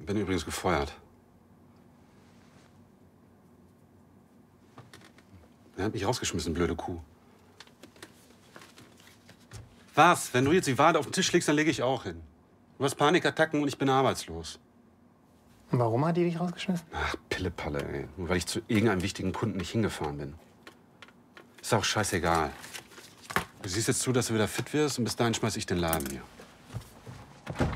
Bin übrigens gefeuert. Er hat mich rausgeschmissen, blöde Kuh. Was? Wenn du jetzt die Wade auf den Tisch legst, dann lege ich auch hin. Du hast Panikattacken und ich bin arbeitslos. Und warum hat die dich rausgeschmissen? Ach, Pillepalle, ey. Nur weil ich zu irgendeinem wichtigen Kunden nicht hingefahren bin. Ist auch scheißegal. Du siehst jetzt zu, dass du wieder fit wirst und bis dahin schmeiß ich den Laden hier.